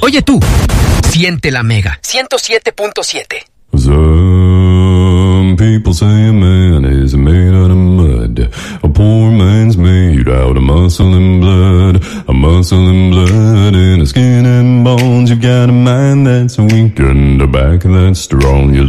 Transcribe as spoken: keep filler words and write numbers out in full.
Oye tú, siente la Mega ciento siete punto siete. Some people say a man is made out of mud. A poor man's made out of muscle and blood. A muscle and blood and a skin and bones. You got a mind that's weak and a back that's strong. You